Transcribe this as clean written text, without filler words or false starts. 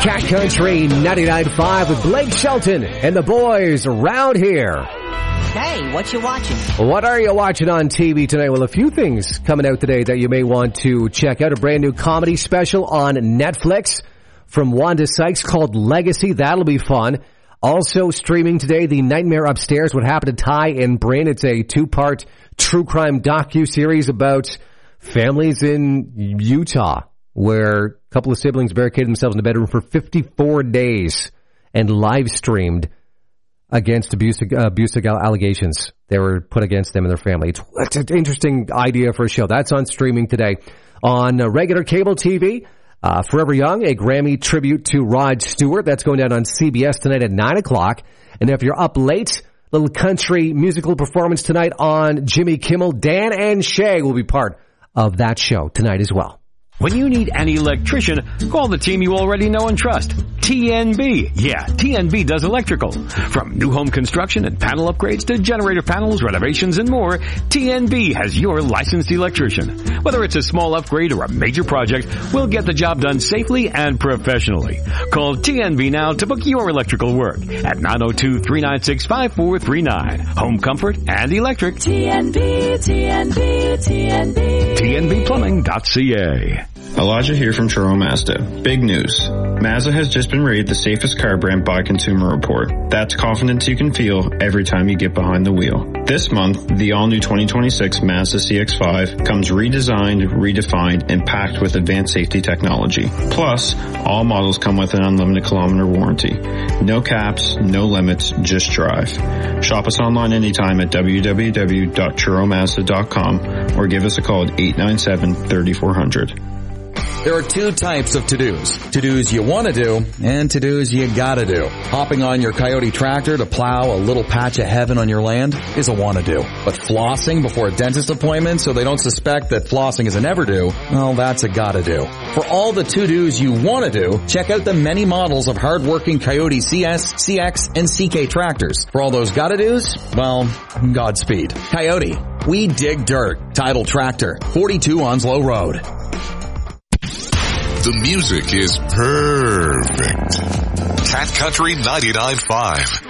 Cat Country 99.5 with Blake Shelton and the boys around here. Hey, what you watching? What are you watching on TV tonight? Well, a few things coming out today that you may want to check out. A brand new comedy special on Netflix from Wanda Sykes called Legacy. That'll be fun. Also streaming today, The Nightmare Upstairs, What Happened to Ty and Bryn. It's a 2-part true crime docu-series about families in Utah where a couple of siblings barricaded themselves in the bedroom for 54 days and live streamed against abusive allegations that were put against them and their family. It's an interesting idea for a show. That's on streaming today. On regular cable TV, Forever Young, a Grammy tribute to Rod Stewart. That's going down on CBS tonight at 9 o'clock. And if you're up late, little country musical performance tonight on Jimmy Kimmel. Dan and Shay will be part of that show tonight as well. When you need an electrician, call the team you already know and trust. TNB. Yeah, TNB does electrical. From new home construction and panel upgrades to generator panels, renovations, and more, TNB has your licensed electrician. Whether it's a small upgrade or a major project, we'll get the job done safely and professionally. Call TNB now to book your electrical work at 902-396-5439. Home comfort and electric. TNB, TNB, TNB. TNBplumbing.ca. Elijah here from Truro Mazda. Big news. Mazda has just been rated the safest car brand by Consumer Report. That's confidence you can feel every time you get behind the wheel. This month, the all-new 2026 Mazda CX-5 comes redesigned, redefined, and packed with advanced safety technology. Plus, all models come with an unlimited kilometer warranty. No caps, no limits, just drive. Shop us online anytime at www.turomazda.com or give us a call at 897-3400. There are two types of to-dos. To-dos you want to do and to-dos you gotta do. Hopping on your Coyote tractor to plow a little patch of heaven on your land is a want to do. But flossing before a dentist appointment so they don't suspect that flossing is a never do, well, that's a gotta do. For all the to-dos you want to do, check out the many models of hard-working Coyote CS, CX, and CK tractors. For all those gotta do's, well, Godspeed. Coyote, we dig dirt. Tidal Tractor, 42 Onslow Road. The music is perfect. Cat Country 99.5.